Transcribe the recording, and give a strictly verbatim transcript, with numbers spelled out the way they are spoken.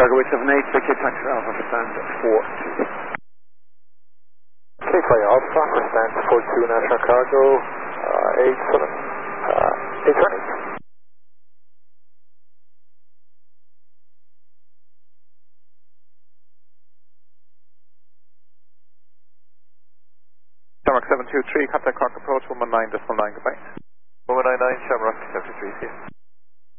Cargo eight seven eight, vacate taxi Alpha for stand four two. K Fly Alpha for stand four two, National Cargo uh, eight seven, uh, eight seven eight. Shamrock seven two three, contact Cork approach one one nine decimal nine, goodbye. one one nine nine, Shamrock seven two three, see you.